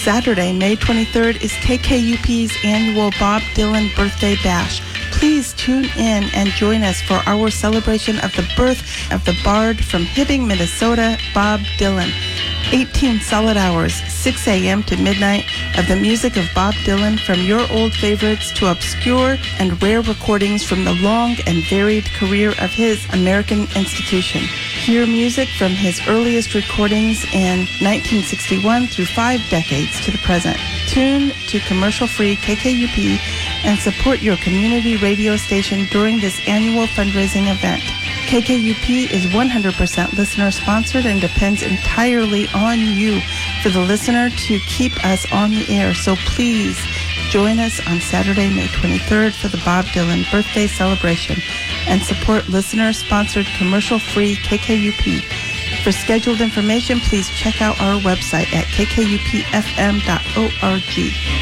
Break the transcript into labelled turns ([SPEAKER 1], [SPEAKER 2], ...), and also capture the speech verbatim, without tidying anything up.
[SPEAKER 1] Saturday, May twenty-third, is K K U P's annual Bob Dylan Birthday Bash. Please tune in and join us for our celebration of the birth of the bard from Hibbing, Minnesota, Bob Dylan. eighteen solid hours, six a.m. to midnight, of the music of Bob Dylan, from your old favorites to obscure and rare recordings from the long and varied career of his American institution. Hear music from his earliest recordings in nineteen sixty-one through five decades to the present. Tune to commercial-free K K U P and support your community radio station during this annual fundraising event. K K U P is one hundred percent listener-sponsored and depends entirely on you for the listener to keep us on the air. So please join us on Saturday, May twenty-third for the Bob Dylan birthday celebration and support listener-sponsored commercial-free K K U P. For scheduled information, please check out our website at k k u p f m dot org.